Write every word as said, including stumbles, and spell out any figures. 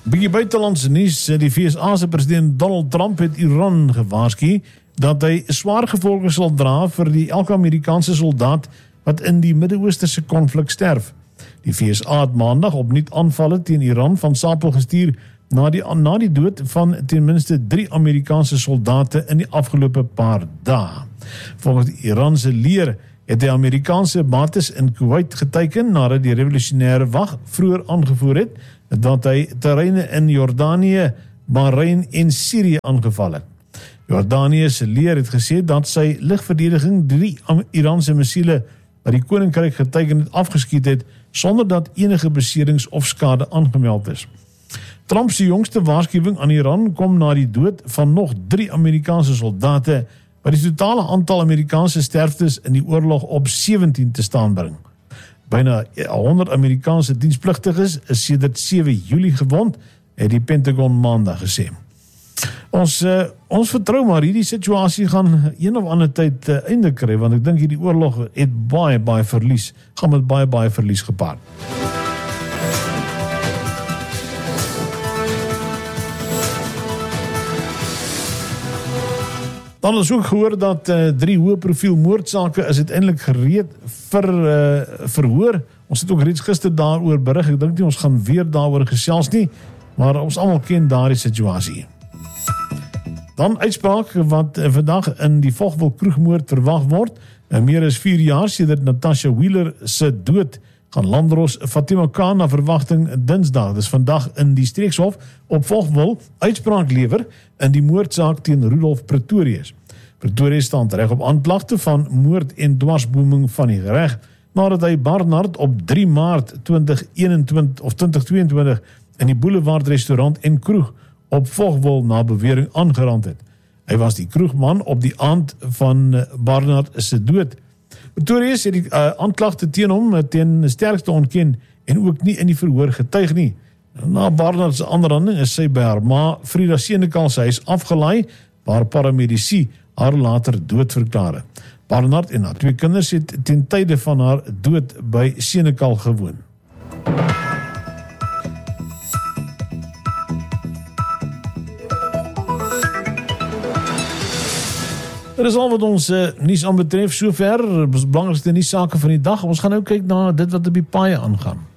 Bietjie buitelandse nuus, die V S A se president Donald Trump het Iran gewaarsku dat hy swaar gevolge sal dra vir die elke Amerikaanse soldaat wat in die Midde-Oosterse konflik sterf. Die V S A het maandag opnuut aanvalle teen Iran van Sapel gestuur na die, na die dood van ten minste drie Amerikaanse soldate in die afgelope paar dae. Volgens die Iranse leer het die Amerikaanse bates in Kuwait geteken nadat die revolusionêre wag vroeër aangevoer het dat hy terreine in Jordanië, Bahrein en Syrië aangeval het. Jordanië se leer het gesê dat sy lugverdediging drie Iranse missiele wat die koninkryk geteken het afgeskiet het sonder dat enige beserings of skade aangemeld is. Trump se jongste waarskuwing aan Iran kom na die dood van nog drie Amerikaanse soldate wat die totale aantal Amerikaanse sterftes in die oorlog op sewentien te staan bring. Byna honderd Amerikaanse dienspligtiges is sedert sewe Julie gewond, het die Pentagon maandag gesê. Ons, uh, ons vertrou maar hierdie situasie gaan een of ander tyd uh, einde kry, want ek dink hierdie oorlog het baie, baie verlies, gaan met baie, baie verlies gepaard. Dan is ook gehoor dat uh, drie hoë profiel moordsake is uiteindelik gereed vir uh, verhoor. Ons het ook reeds gister daaroor berig, ek dink nie ons gaan weer daaroor gesels nie, maar ons almal ken daardie situasie. Dan uitspraak wat uh, vandag in die Vogwel kroegmoord verwag word. Uh, meer as vier jaar sedert Natasha Wheeler se dood gaan Landros Fatima Khan na verwagting Dinsdag, dis vandag in die streekshof op Vogwel uitspraak lewer in die moordsaak teen Rudolf Pretorius. Pretorius staan reg op aanklagte van moord en dwarsboming van die reg, nadat hy Barnard op drie Maart tweeduisend eenentwintig of tweeduisend tweeëntwintig in die Boulevard restaurant en kroeg op Vogwel na bewering aangerand het. Hy was die kroegman op die aand van Barnard se dood. Pretorius het die uh, aanklagte teen hom teen sterkste ontken en ook nie in die verhoor getuig nie. Na Barnard se aanranding is sy by haar ma Frida Senekal se huis afgelaai, waar paramedici haar later dood verklaar. Barnard en haar twee kinders het ten tye van haar dood by Senekal gewoon. Dit is al wat ons uh, nuus aanbetref sover, belangrikste nuussake van die dag. Ons gaan nou kyk na dit wat op die paaie aangaan.